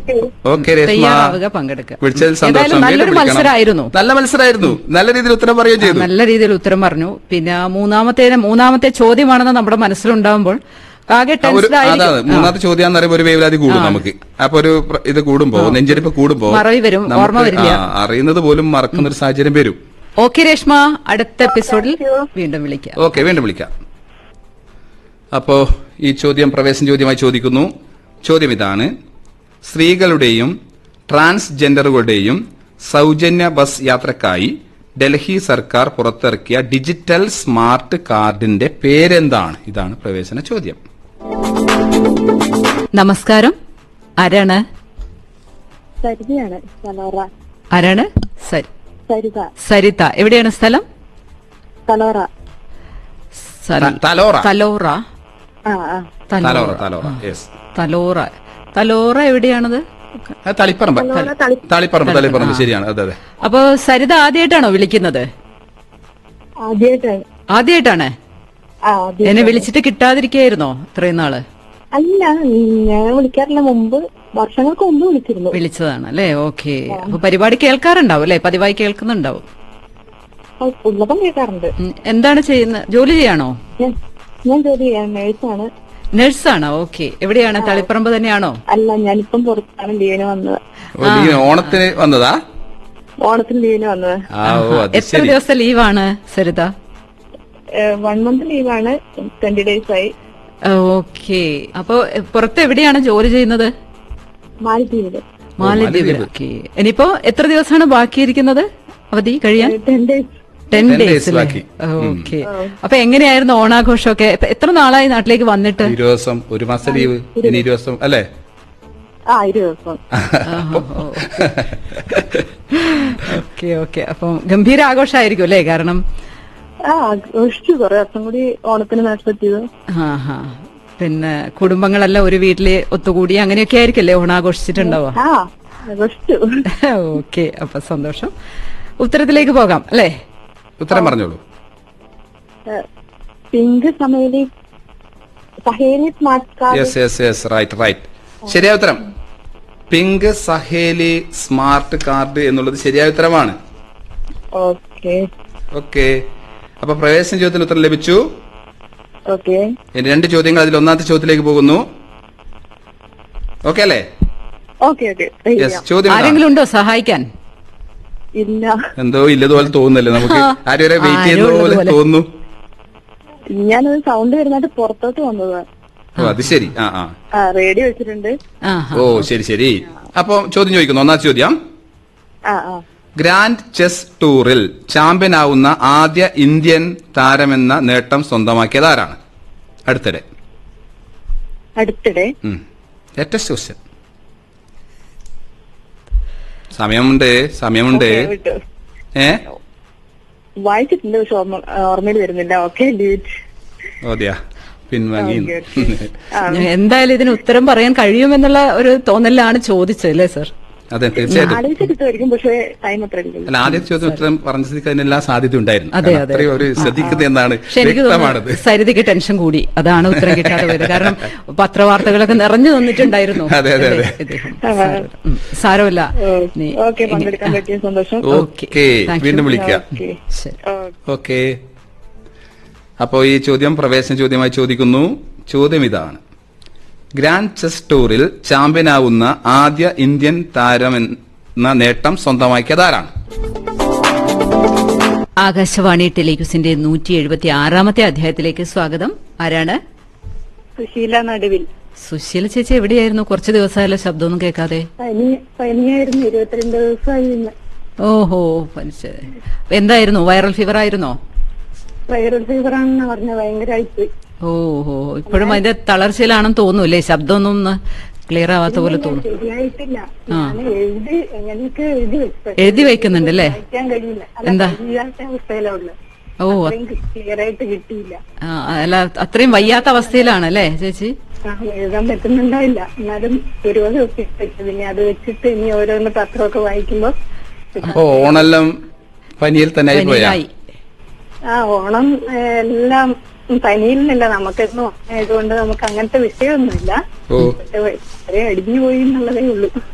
Okay Reshma, തയ്യാറാവുക, പങ്കെടുക്കുക. വിളിച്ചതിൽ ഏതായാലും സന്തോഷം. നല്ലൊരു വീണ്ടും വിളിക്കണം. മത്സരമായിരുന്നു. നല്ല മത്സരമായിരുന്നു. നല്ല രീതിയിൽ ഉത്തരം പറയുകയും ചെയ്തു. നല്ല രീതിയിൽ ഉത്തരം പറഞ്ഞു. പിന്നെ മൂന്നാമത്തെ ചോദ്യമാണെന്ന് നമ്മുടെ മനസ്സിലുണ്ടാകുമ്പോൾ ആകെ അതാണ് ടെൻഷനായിരിക്കും. മൂന്നാമത്തെ ചോദ്യം എന്ന് പറയുമ്പോൾ ഒരു വേവലാതി കൂടും നമുക്ക്. അപ്പൊ ഒരു ഇത് കൂടുമ്പോ, നെഞ്ചരിപ്പ് കൂടുമ്പോ മറവി വരും, ഓർമ്മ വരില്ല, അറിയുന്നത് പോലും മറക്കുന്ന ഒരു സാഹചര്യം വരും. ഓക്കെ രേഷ്മ, അടുത്ത എപ്പിസോഡിൽ വീണ്ടും വിളിക്കാം. ഓക്കെ, വീണ്ടും വിളിക്കാം. അപ്പോ ഈ ചോദ്യം പ്രവേശന ചോദ്യമായി ചോദിക്കുന്നു. ചോദ്യം ഇതാണ്: സ്ത്രീകളുടെയും ട്രാൻസ്ജെൻഡറുകളുടെയും സൗജന്യ ബസ് യാത്രക്കായി ഡൽഹി സർക്കാർ പുറത്തിറക്കിയ ഡിജിറ്റൽ സ്മാർട്ട് കാർഡിന്റെ പേരെന്താണ്? ഇതാണ് പ്രവേശന ചോദ്യം. നമസ്കാരം, ആരാണ്? സരിതയാണ്. തലോറ. ആരാണ്? സരിത. സരിത. എവിടെയാണ് സ്ഥലം? തലോറ. തലോറ. തലോറ. തലോറ. തലോറ. യെസ്. തലോറ. തലോറ എവിടെയാണത്? തളിപ്പറമ്പ്. തളിപ്പറമ്പ്. ശരിയാണ്. അതെ അതെ. അപ്പൊ സരിത ആദ്യമായിട്ടാണോ വിളിക്കുന്നത്? ആദ്യമായിട്ടാണ്. എന്നെ വിളിച്ചിട്ട് കിട്ടാതിരിക്കായിരുന്നോ ഇത്രയും നാള്? അല്ല, ഞാൻ വിളിക്കാറില്ല. മുമ്പ്, വർഷങ്ങൾക്ക് മുമ്പ് വിളിച്ചിരുന്നു. വിളിച്ചതാണ് അല്ലേ? ഓക്കെ. അപ്പൊ പരിപാടി കേൾക്കാറുണ്ടാവും അല്ലെ? പതിവായി കേൾക്കുന്നുണ്ടാവും. ഉള്ളപ്പം കേൾക്കാറുണ്ട്. എന്താണ് ചെയ്യുന്നത്? ജോലി ചെയ്യാണോ? ഞാൻ ജോലി ചെയ്യാൻ നേഴ്സാണ്. നഴ്സാണോ? ഓക്കെ. എവിടെയാണ്? തളിപ്പറമ്പ് തന്നെയാണോ? അല്ല, ഞാനിപ്പം പുറത്താണ് ലീവിന് വന്നത്. ഓണത്തിന് വന്നതാ? ഓണത്തിന് ലീവിന് വന്നത്. എത്ര ദിവസത്തെ ലീവാണ് സരിത? 1 month ലീവാണ്. 20 days ആയി. ഓക്കെ. അപ്പൊ പുറത്ത് എവിടെയാണ് ജോലി ചെയ്യുന്നത്? മാലദ്വീപില്. മാലദ്വീപിൽ. ഓക്കെ. ഇനിയിപ്പോ എത്ര ദിവസമാണ് ബാക്കിയിരിക്കുന്നത് അവധി കഴിയാൻ? 10 days. ഓക്കെ. അപ്പൊ എങ്ങനെയായിരുന്നു ഓണാഘോഷമൊക്കെ? എത്ര നാളായി നാട്ടിലേക്ക് വന്നിട്ട്? 20 ദിവസം, 1 മാസം ലീവ്, ഇനി 20 ദിവസം അല്ലേ? 20 ദിവസം. Okay okay. അപ്പം ഗംഭീര ആഘോഷമായിരിക്കും അല്ലേ? കാരണം ആഘോഷിച്ചു. കുറെ വർഷം കൂടി ഓണത്തിന് നാട്ടിലെത്തിയത്. പിന്നെ കുടുംബങ്ങളെല്ലാം ഒരു വീട്ടില് ഒത്തുകൂടി അങ്ങനെയൊക്കെ ആയിരിക്കല്ലേ ഓണാഘോഷിച്ചിട്ടുണ്ടാവുക? ആഘോഷിച്ചു. ഓക്കെ. അപ്പൊ സന്തോഷം. ഉത്തരത്തിലേക്ക് പോകാം അല്ലേ? ഉത്തരം പറഞ്ഞോളൂ. Pink Saheli smart card. Yes. Right. ശരിയായ ഉത്തരം പിങ്ക് സഹേലി സ്മാർട്ട് കാർഡ് എന്നുള്ളത് ശരിയായ ഉത്തരമാണ്. ഓക്കെ. അപ്പൊ പ്രവേശന ചോദ്യത്തിന് ഉത്തരം ലഭിച്ചു. ഇനി 2 ചോദ്യങ്ങൾ. അതിൽ ഒന്നാമത്തെ ചോദ്യത്തിലേക്ക് പോകുന്നു. ഓക്കെ അല്ലേ? ചോദ്യം ആരെങ്കിലും ഉണ്ടോ സഹായിക്കാൻ? ഇല്ല. എന്തോ ഇല്ലതുപോലെ തോന്നുന്നല്ലേ നമുക്ക്? ആരും വെയിറ്റ് ചെയ്യുന്ന പോലെ തോന്നുന്നു. ഞാനത് സൗണ്ട് വരുന്നതായിട്ട് പുറത്തോട്ട് വന്നതാണ്. അത് ശരി. റേഡിയോ വെച്ചിട്ടുണ്ട്. ശരി. അപ്പൊ ചോദ്യം ചോദിക്കുന്നു. ഒന്നാമത്തെ ചോദ്യം: ഗ്രാൻഡ് ചെസ് ടൂറിൽ ചാമ്പ്യനാവുന്ന ആദ്യ ഇന്ത്യൻ താരമെന്ന നേട്ടം സ്വന്തമാക്കിയത് ആരാണ്? അടുത്തിടെ. Latest question. സമയമുണ്ട്. വായിച്ചിട്ടുണ്ട്, പക്ഷെ ഓർമ്മയിൽ വരുന്നില്ല. പിൻവാങ്ങി. എന്തായാലും ഇതിന് ഉത്തരം പറയാൻ കഴിയുമെന്നുള്ള ഒരു തോന്നലാണ് ചോദിച്ചത് അല്ലേ സർ? അതെ, തീർച്ചയായിട്ടും. അല്ല, ആദ്യത്തെ ചോദ്യം ഉത്തരം പറഞ്ഞ സ്ഥിതിക്ക് അതിനെല്ലാം സാധ്യത ഉണ്ടായിരുന്നു. അത്രയും ഒരു ശ്രദ്ധിക്കുന്നത് എന്നാണ് വ്യക്തമാണത്. സരിതയ്ക്ക് ടെൻഷൻ കൂടി, അതാണ് ഉത്തരം കിട്ടാതെ വരുന്നത്. കാരണം പത്രവാർത്തകളൊക്കെ നിറഞ്ഞു നിന്നിട്ടുണ്ടായിരുന്നു. അതെ. സാരമില്ല. പങ്കെടുക്കാൻ പറ്റിയ സന്തോഷം. വീണ്ടും വിളിക്കാം. ഓക്കെ. അപ്പോ ഈ ചോദ്യം പ്രവേശന ചോദ്യമായി ചോദിക്കുന്നു. ചോദ്യം ഇതാണ്: ഗ്രാൻഡ് ചെസ് ടൂറിൽ ചാമ്പ്യനാവുന്ന ആദ്യ ഇന്ത്യൻ താരമെന്ന നേട്ടം സ്വന്തമാക്കിയതാരാണ്? ആകാശവാണി ടെലിക്യൂസിന്റെ 176ാമത്തെ അധ്യായത്തിലേക്ക് സ്വാഗതം. ആരാണ്? സുശീല നടുവിൽ. സുശീല ചേച്ചി എവിടെയായിരുന്നു? കുറച്ച് ദിവസമായല്ലോ ശബ്ദമൊന്നും കേൾക്കാതെ. പനിയായിരുന്നു. 22 ദിവസമായി. ഓഹോ. എന്തായിരുന്നു? വൈറൽ ഫീവർ ആയിരുന്നോ? വൈറൽ ഫീവർ ആണെന്ന് പറഞ്ഞ ഭയങ്കരമായിപ്പോയി. ഓഹോ. ഇപ്പോഴും അതിന്റെ തളർച്ചയിലാണെന്ന് തോന്നൂല്ലേ? ശബ്ദമൊന്നും ക്ലിയർ ആവാത്ത പോലെ തോന്നുന്നു. ശരിയായിട്ടില്ല. എഴുതി വെക്കുന്നുണ്ട് അല്ലേ? എന്താ? ക്ലിയർ ആയിട്ട് കിട്ടിയില്ല. അല്ല, അത്രയും വയ്യാത്ത അവസ്ഥയിലാണല്ലേ ചേച്ചി? എഴുതാൻ പറ്റുന്നുണ്ടായില്ല. എന്നാലും 20 ദിവസം വെച്ചു. പിന്നെ അത് വെച്ചിട്ട് ഇനി ഓരോന്ന് പത്രമൊക്കെ വായിക്കുമ്പോ ഓണെല്ലാം പനിയിൽ തന്നെ ആയി. ഓണം എല്ലാം പനിയിൽ നിന്നല്ല, നമുക്കെന്നും ആയതുകൊണ്ട് നമുക്ക് അങ്ങനത്തെ വിഷയമൊന്നുമില്ല. പക്ഷെ അടിഞ്ഞു പോയി എന്നുള്ളതേ ഉള്ളൂ.